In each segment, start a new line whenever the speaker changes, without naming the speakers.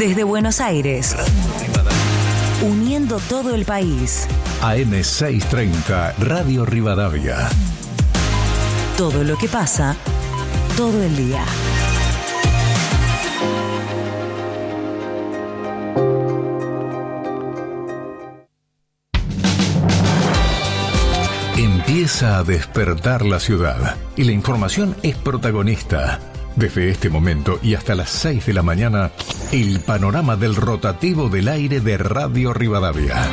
Desde Buenos Aires, uniendo todo el país.
AM630, Radio Rivadavia.
Todo lo que pasa, todo el día.
Empieza a despertar la ciudad y la información es protagonista. Desde este momento y hasta las 6 de la mañana, el panorama del rotativo del aire de Radio Rivadavia.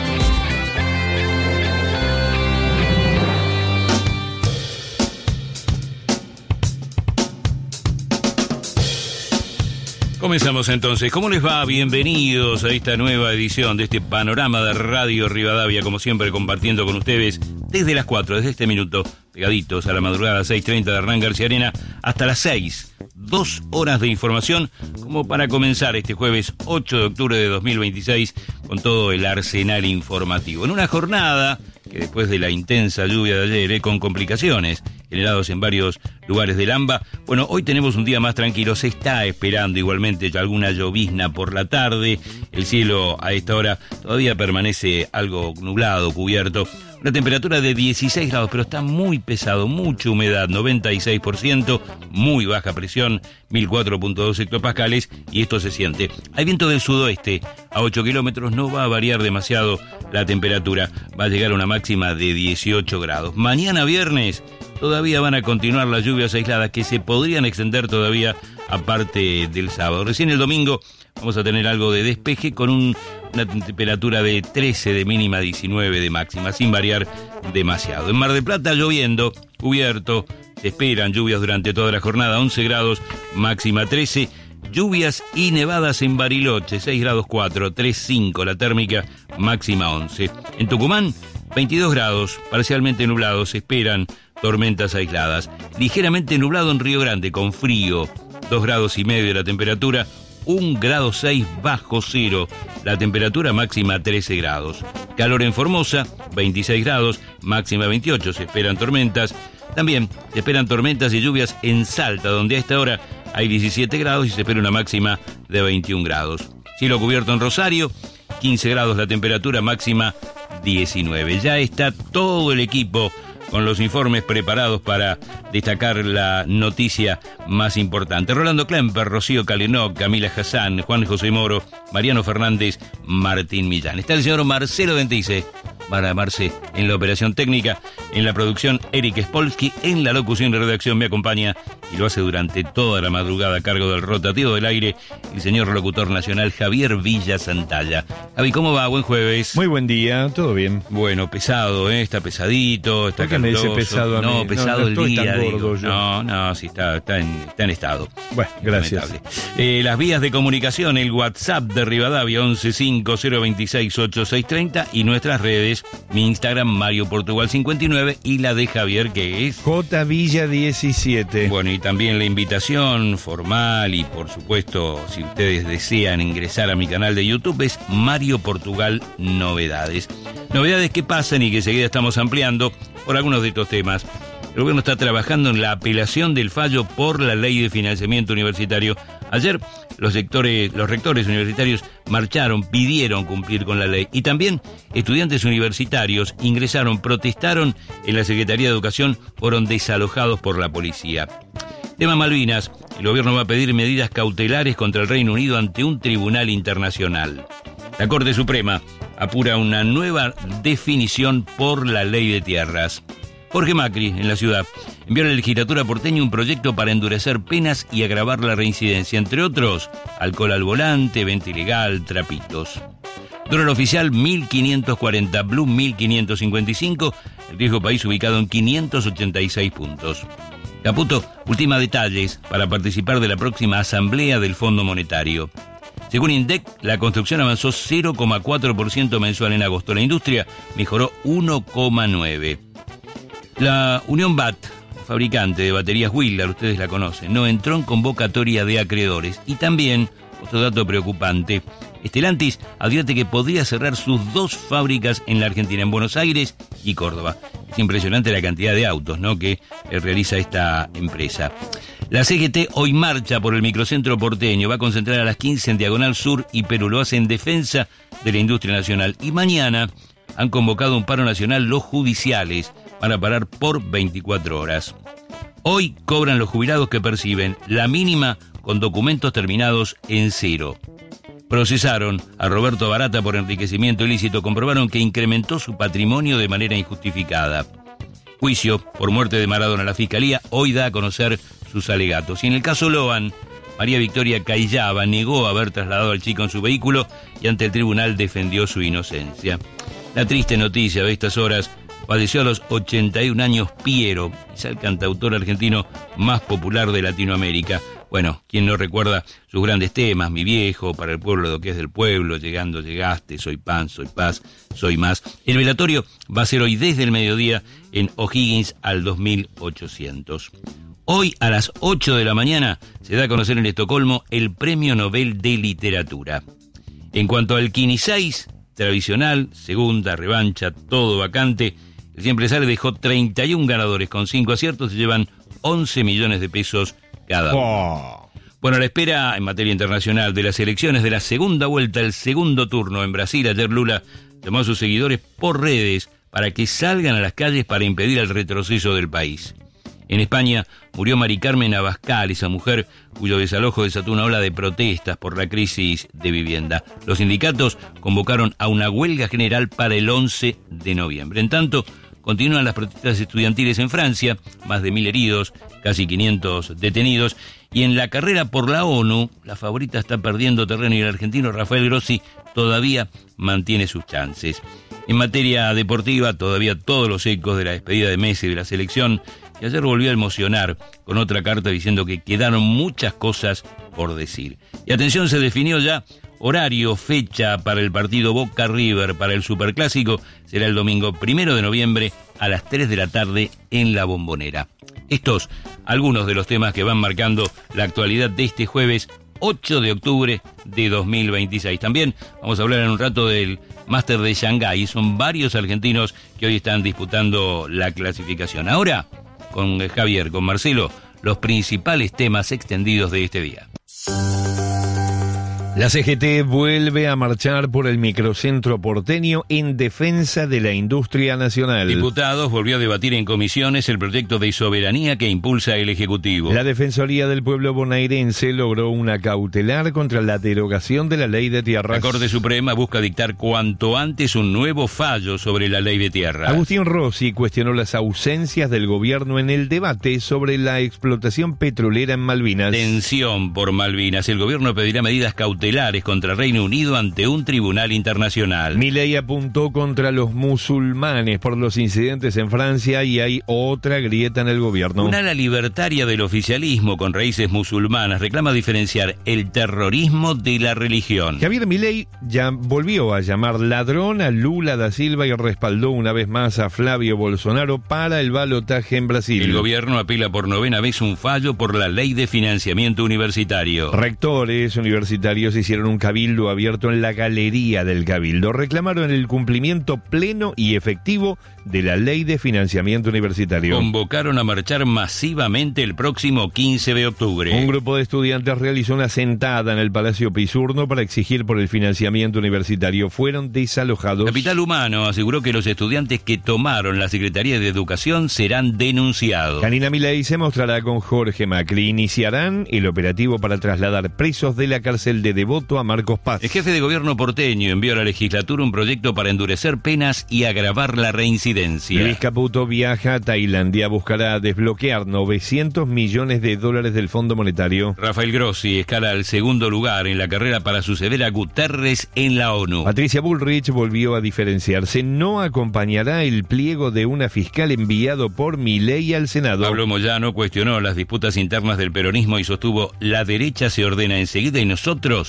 Comenzamos entonces. ¿Cómo les va? Bienvenidos a esta nueva edición de este panorama de Radio Rivadavia, como siempre compartiendo con ustedes desde las 4, desde este minuto, pegaditos a la madrugada 6:30 de Hernán García Arena, hasta las 6. 2 horas de información como para comenzar este jueves 8 de octubre de 2026 con todo el arsenal informativo. En una jornada que después de la intensa lluvia de ayer, con complicaciones generados en varios lugares del AMBA, bueno, hoy tenemos un día más tranquilo. Se está esperando igualmente alguna llovizna por la tarde. El cielo a esta hora todavía permanece algo nublado, cubierto. Una temperatura de 16 grados, pero está muy pesado, mucha humedad, 96%, muy baja presión, 1004.2 hectopascales, y esto se siente. Hay viento del sudoeste, a 8 kilómetros, no va a variar demasiado la temperatura, va a llegar a una máxima de 18 grados. Mañana viernes todavía van a continuar las lluvias aisladas que se podrían extender todavía aparte del sábado. Recién el domingo vamos a tener algo de despeje con una temperatura de 13 de mínima, 19 de máxima, sin variar demasiado. En Mar del Plata lloviendo, cubierto, se esperan lluvias durante toda la jornada, 11 grados, máxima 13. Lluvias y nevadas en Bariloche, 6 grados 4, 3,5 la térmica, máxima 11. En Tucumán, 22 grados, parcialmente nublados, se esperan tormentas aisladas. Ligeramente nublado en Río Grande, con frío, 2 grados y medio la temperatura, 1 grado 6 bajo cero, la temperatura máxima 13 grados. Calor en Formosa, 26 grados, máxima 28, se esperan tormentas. También se esperan tormentas y lluvias en Salta, donde a esta hora hay 17 grados y se espera una máxima de 21 grados. Cielo cubierto en Rosario, 15 grados la temperatura, máxima 19. Ya está todo el equipo con los informes preparados para destacar la noticia más importante. Rolando Klemper, Rocío Calenó, Camila Hassan, Juan José Moro, Mariano Fernández, Martín Millán. Está el señor Marcelo Dentice, para Marce en la operación técnica, en la producción Eric Spolsky, en la locución y redacción me acompaña y lo hace durante toda la madrugada a cargo del rotativo del aire el señor locutor nacional Javier Villa Santalla. Javi, ¿cómo va? Buen jueves.
Muy buen día, todo bien.
Bueno, pesado, está pesadito, está caluroso.
¿Por qué me dice pesado a mí?
No, pesado el
estoy
día,
tan gordo
digo.
yo.
No, sí, está en estado.
Bueno, gracias.
Las vías de comunicación, el WhatsApp de Rivadavia, 1150268630, y nuestras redes, mi Instagram, Mario Portugal 59, y la de Javier, que es
J Villa 17.
Bueno, y también la invitación formal y, por supuesto, si ustedes desean ingresar a mi canal de YouTube, es Mario Portugal Novedades. Novedades que pasan y que enseguida estamos ampliando por algunos de estos temas. El gobierno está trabajando en la apelación del fallo por la ley de financiamiento universitario. Ayer los rectores universitarios marcharon, pidieron cumplir con la ley, y también estudiantes universitarios protestaron en la Secretaría de Educación, fueron desalojados por la policía. Tema Malvinas, el gobierno va a pedir medidas cautelares contra el Reino Unido ante un tribunal internacional. La Corte Suprema apura una nueva definición por la ley de tierras. Jorge Macri, en la ciudad, envió a la legislatura porteña un proyecto para endurecer penas y agravar la reincidencia, entre otros, alcohol al volante, venta ilegal, trapitos. Dólar oficial 1.540, Blue 1.555, el riesgo país ubicado en 586 puntos. Caputo ultima detalles para participar de la próxima asamblea del Fondo Monetario. Según INDEC, la construcción avanzó 0,4% mensual en agosto. La industria mejoró 1,9%. La Unión BAT, fabricante de baterías Willard, ustedes la conocen, no entró en convocatoria de acreedores. Y también, otro dato preocupante, Stellantis advierte que podría cerrar sus 2 fábricas en la Argentina, en Buenos Aires y Córdoba. Es impresionante la cantidad de autos, ¿no?, que realiza esta empresa. La CGT hoy marcha por el microcentro porteño, va a concentrar a las 15 en Diagonal Sur y Perú, lo hace en defensa de la industria nacional. Y mañana han convocado un paro nacional los judiciales, van a parar por 24 horas. Hoy cobran los jubilados que perciben la mínima con documentos terminados en 0. Procesaron a Roberto Barata por enriquecimiento ilícito, comprobaron que incrementó su patrimonio de manera injustificada. Juicio por muerte de Maradona. La Fiscalía hoy da a conocer sus alegatos. Y en el caso Loan, María Victoria Cayaba negó haber trasladado al chico en su vehículo y ante el tribunal defendió su inocencia. La triste noticia de estas horas: falleció a los 81 años Piero, quizá el cantautor argentino más popular de Latinoamérica. Bueno, ¿quién no recuerda sus grandes temas? Mi viejo, Para el pueblo lo que es del pueblo, Llegando llegaste, Soy pan, soy paz, soy más. El velatorio va a ser hoy desde el mediodía en O'Higgins al 2800. Hoy a las 8 de la mañana se da a conocer en Estocolmo el Premio Nobel de Literatura. En cuanto al Kini 6, tradicional, segunda, revancha, todo vacante, el siempre sale dejó 31 ganadores, con 5 aciertos se llevan 11 millones de pesos cada uno.
Oh.
Bueno, a la espera en materia internacional de las elecciones de la segunda vuelta, el segundo turno en Brasil, ayer Lula llamó a sus seguidores por redes para que salgan a las calles para impedir el retroceso del país. En España murió Mari Carmen Abascal, esa mujer cuyo desalojo desató una ola de protestas por la crisis de vivienda. Los sindicatos convocaron a una huelga general para el 11 de noviembre. En tanto, continúan las protestas estudiantiles en Francia, más de 1.000 heridos, casi 500 detenidos. Y en la carrera por la ONU, la favorita está perdiendo terreno y el argentino Rafael Grossi todavía mantiene sus chances. En materia deportiva, todavía todos los ecos de la despedida de Messi de la selección, que ayer volvió a emocionar con otra carta diciendo que quedaron muchas cosas por decir. Y atención, se definió ya horario, fecha para el partido Boca River para el Superclásico. Será el domingo 1 de noviembre a las 3 de la tarde en La Bombonera. Estos, algunos de los temas que van marcando la actualidad de este jueves 8 de octubre de 2026. También vamos a hablar en un rato del Máster de Shanghái. Son varios argentinos que hoy están disputando la clasificación. Ahora, con Javier, con Marcelo, los principales temas extendidos de este día.
La CGT vuelve a marchar por el microcentro porteño en defensa de la industria nacional.
Diputados volvió a debatir en comisiones el proyecto de soberanía que impulsa el Ejecutivo.
La Defensoría del Pueblo bonaerense logró una cautelar contra la derogación de la Ley de Tierras.
La Corte Suprema busca dictar cuanto antes un nuevo fallo sobre la Ley de Tierras.
Agustín Rossi cuestionó las ausencias del gobierno en el debate sobre la explotación petrolera en Malvinas.
Tensión por Malvinas. El gobierno pedirá medidas cautelares contra Reino Unido ante un tribunal internacional.
Milei apuntó contra los musulmanes por los incidentes en Francia y hay otra grieta en el gobierno.
Un ala libertaria del oficialismo con raíces musulmanas reclama diferenciar el terrorismo de la religión.
Javier Milei ya volvió a llamar ladrón a Lula da Silva y respaldó una vez más a Flavio Bolsonaro para el balotaje en Brasil.
El gobierno apela por 9ª vez un fallo por la ley de financiamiento universitario.
Rectores universitarios hicieron un cabildo abierto en la galería del Cabildo. Reclamaron el cumplimiento pleno y efectivo de la ley de financiamiento universitario.
Convocaron a marchar masivamente el próximo 15 de octubre.
Un grupo de estudiantes realizó una sentada en el Palacio Pisurno para exigir por el financiamiento universitario. Fueron desalojados.
Capital Humano aseguró que los estudiantes que tomaron la Secretaría de Educación serán denunciados.
Janina Milei se mostrará con Jorge Macri. Iniciarán el operativo para trasladar presos de la cárcel de Devoto a Marcos Paz.
El jefe de gobierno porteño envió a la legislatura un proyecto para endurecer penas y agravar la reincidencia.
Luis Caputo viaja a Tailandia, buscará desbloquear $900 millones del Fondo Monetario.
Rafael Grossi escala al segundo lugar en la carrera para suceder a Guterres en la ONU.
Patricia Bullrich volvió a diferenciarse. No acompañará el pliego de una fiscal enviado por Milei al Senado.
Pablo Moyano cuestionó las disputas internas del peronismo y sostuvo: la derecha se ordena enseguida y nosotros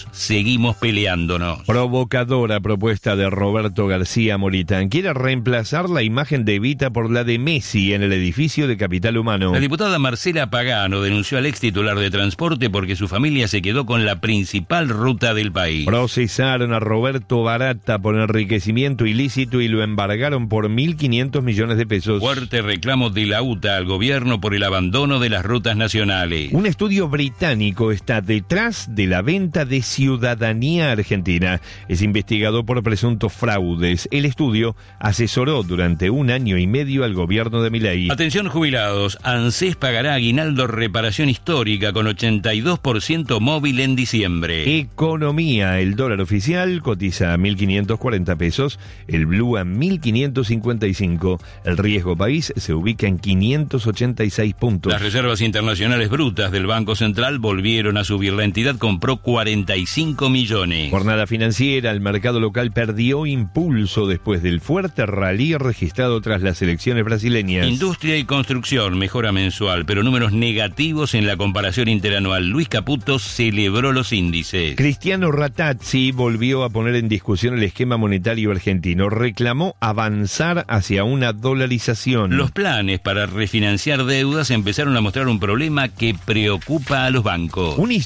todos seguimos peleándonos.
Provocadora propuesta de Roberto García Moritán. Quiere reemplazar la imagen de Evita por la de Messi en el edificio de Capital Humano.
La diputada Marcela Pagano denunció al ex titular de Transporte porque su familia se quedó con la principal ruta del país.
Procesaron a Roberto Barata por enriquecimiento ilícito y lo embargaron por 1.500 millones de pesos.
Fuerte reclamo de la UTA al gobierno por el abandono de las rutas nacionales.
Un estudio británico está detrás de la venta de ciudadanía argentina. Es investigado por presuntos fraudes. El estudio asesoró durante 1 año y medio al gobierno de Milei.
Atención jubilados, ANSES pagará aguinaldo reparación histórica con 82% móvil en diciembre.
Economía, el dólar oficial cotiza a 1.540 pesos, el blue a 1.555, el riesgo país se ubica en 586 puntos.
Las reservas internacionales brutas del Banco Central volvieron a subir. La entidad compró 45 millones.
Jornada financiera, el mercado local perdió impulso después del fuerte rally registrado tras las elecciones brasileñas.
Industria y construcción, mejora mensual, pero números negativos en la comparación interanual. Luis Caputo celebró los índices.
Cristiano Ratazzi volvió a poner en discusión el esquema monetario argentino. Reclamó avanzar hacia una dolarización.
Los planes para refinanciar deudas empezaron a mostrar un problema que preocupa a los bancos.